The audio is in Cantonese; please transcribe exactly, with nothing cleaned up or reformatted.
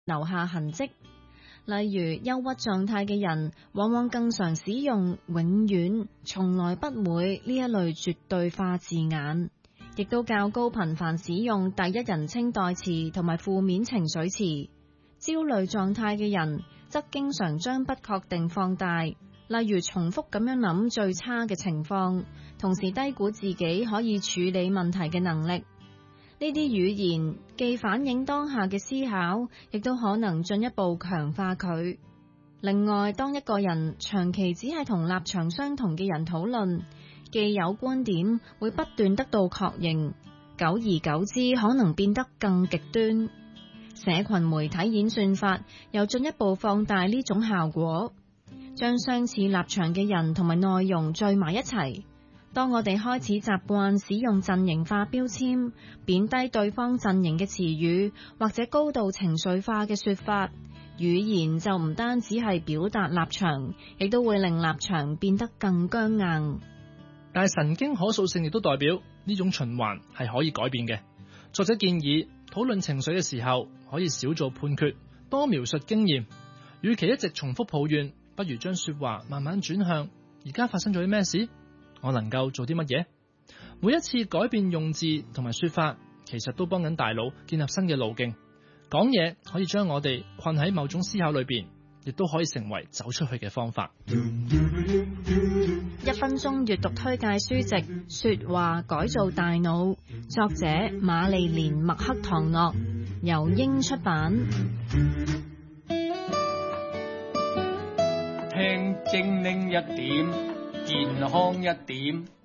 留下痕跡。例如憂鬱狀態嘅人，往往更常使用永遠、從來不會呢一類絕對化字眼，亦都較高頻繁使用第一人稱代詞同埋負面情緒詞。焦慮狀態嘅人則經常將不確定放大，例如重複咁樣諗最差嘅情況，同時低估自己可以處理問題嘅能力。呢啲語言既反映當下嘅思考，亦都可能進一步強化佢。另外，當一個人長期只係同立場相同嘅人討論，既有觀點會不斷得到確認，久而久之可能變得更極端。社群媒體演算法又進一步放大呢種效果，將相似立場嘅人同埋內容聚埋一齊。當我哋開始習慣使用陣營化標籤，貶低對方陣營嘅詞語，或者高度情緒化嘅說法，語言就唔單止係表達立場，亦都會令立場變得更僵硬。 但係神經可塑性亦都代表呢種循環係可以改變嘅。作者建議討論情緒嘅時候，可以少做判決，多描述經驗。與其一直重複抱怨，不如將說話慢慢轉向而家發生咗啲咩事，我能夠做啲乜嘢？每一次改變用字同埋說法，其實都幫緊大腦建立新嘅路徑。講嘢可以將我哋困喺某種思考裏邊，亦都可以成為走出去嘅方法。 一分鐘閱讀推介書籍《說話改造大腦》，作者瑪麗蓮麥克唐諾，由英出版。 聽精靈一點，健康一點。